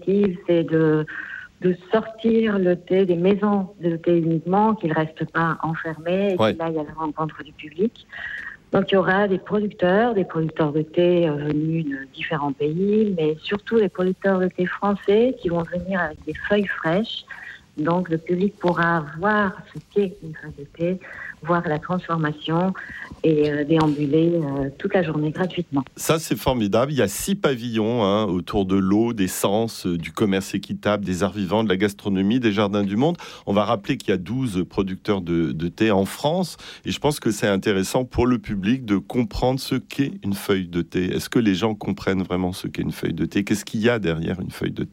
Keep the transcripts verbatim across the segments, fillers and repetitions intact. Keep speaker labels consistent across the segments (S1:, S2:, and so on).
S1: initiative, c'est de, de sortir le thé des maisons de thé uniquement, qu'il ne reste pas enfermé et
S2: Ouais.
S1: qu'il aille à la rencontre du public. Donc il y aura des producteurs, des producteurs de thé euh, venus de différents pays, mais surtout des producteurs de thé français qui vont venir avec des feuilles fraîches. Donc le public pourra voir ce qu'est une feuille de thé, voir la transformation et euh, déambuler euh, toute la journée gratuitement.
S2: Ça, c'est formidable. Il y a six pavillons hein, autour de l'eau, des sens, euh, du commerce équitable, des arts vivants, de la gastronomie, des jardins du monde. On va rappeler qu'il y a douze producteurs de, de thé en France. Et je pense que c'est intéressant pour le public de comprendre ce qu'est une feuille de thé. Est-ce que les gens comprennent vraiment ce qu'est une feuille de thé ? Qu'est-ce qu'il y a derrière une feuille de thé ?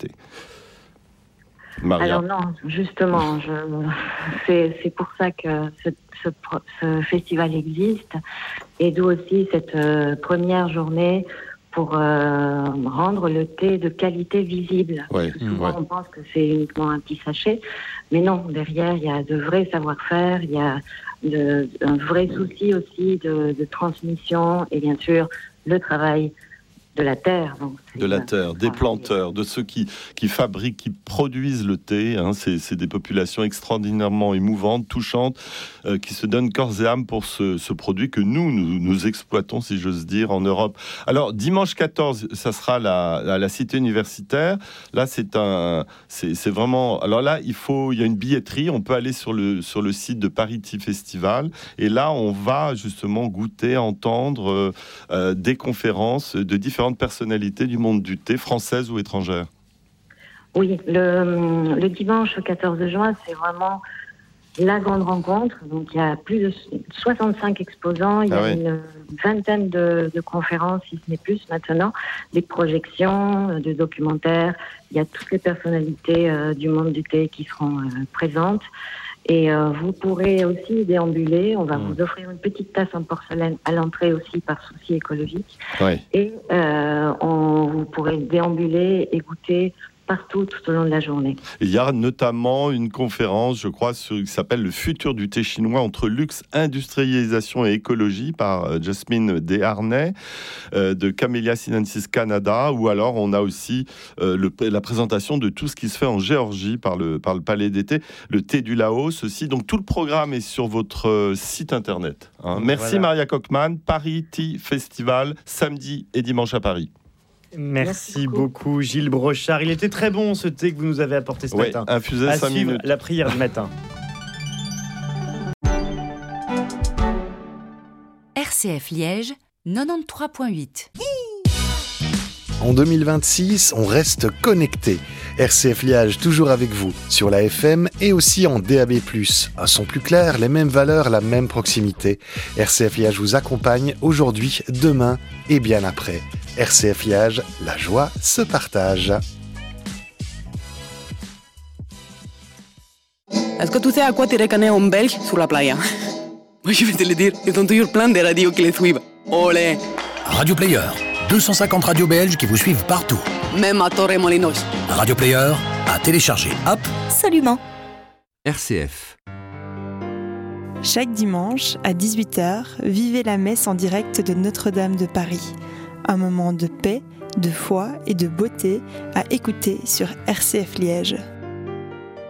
S2: Maria.
S1: Alors non, justement, je, c'est, c'est pour ça que ce, ce, ce festival existe, et d'où aussi cette euh, première journée pour euh, rendre le thé de qualité visible.
S2: Ouais,
S1: Souvent,
S2: ouais.
S1: on pense que c'est uniquement un petit sachet, mais non, derrière, il y a de vrais savoir-faire, il y a de, un vrai souci aussi de, de transmission, et bien sûr, le travail de la terre. Donc,
S2: de la terre, des planteurs, de ceux qui, qui fabriquent, qui produisent le thé. Hein. C'est, c'est des populations extraordinairement émouvantes, touchantes, euh, qui se donnent corps et âme pour ce, ce produit que nous, nous, nous exploitons, si j'ose dire, en Europe. Alors, dimanche quatorze, ça sera la, la, la cité universitaire. Là, c'est un... C'est, c'est vraiment... Alors là, il faut... Il y a une billetterie. On peut aller sur le, sur le site de Paris Tea Festival. Et là, on va justement goûter, entendre euh, euh, des conférences de différentes personnalités du monde du thé, françaises ou étrangères.
S1: Oui, le, le dimanche quatorze juin, c'est vraiment la grande rencontre. Donc, il y a plus de soixante-cinq exposants, il y a
S2: Ah oui.
S1: une vingtaine de, de conférences, si ce n'est plus maintenant, des projections, de documentaires. Il y a toutes les personnalités euh, du monde du thé qui seront euh, présentes. Et euh, vous pourrez aussi déambuler. On va mmh. vous offrir une petite tasse en porcelaine à l'entrée aussi par souci écologique.
S2: Ouais.
S1: Et euh, on, vous pourrez déambuler et goûter partout tout au long de la journée.
S2: Il y a notamment une conférence, je crois, sur, qui s'appelle « Le futur du thé chinois entre luxe, industrialisation et écologie » par euh, Jasmine Desharnais euh, de Camellia Sinensis Canada, ou alors on a aussi euh, le, la présentation de tout ce qui se fait en Géorgie par le, par le Palais des Thés, le thé du Laos aussi. Donc tout le programme est sur votre euh, site internet. Hein. Merci voilà. Maria Kochmann, Paris Tea Festival, samedi et dimanche à Paris.
S3: Merci, Merci beaucoup. beaucoup Gilles Brochard. Il était très bon ce thé que vous nous avez apporté ce
S2: ouais,
S3: matin.
S2: Infusé
S3: à
S2: cinq
S3: suivre
S2: minutes.
S3: La prière du matin.
S4: R C F Liège, quatre-vingt-treize virgule huit.
S5: En deux mille vingt-six, on reste connecté. R C F Liège toujours avec vous, sur la F M et aussi en D A B plus. Un son plus clair, les mêmes valeurs, la même proximité. R C F Liège vous accompagne aujourd'hui, demain et bien après. R C F Liège, la joie se partage.
S6: Est-ce que tu sais à quoi te reconnaît un Belge sur la playa? Moi, je vais te le dire, ils ont toujours plein de radios qui les suivent. Olé!
S7: Radio Player, deux cent cinquante radios belges qui vous suivent partout.
S6: Même à Torremolinos.
S7: Radio Player, à télécharger. Hop!
S4: Absolument.
S8: R C F.
S9: Chaque dimanche, à dix-huit heures, vivez la messe en direct de Notre-Dame de Paris. Un moment de paix, de foi et de beauté à écouter sur R C F Liège.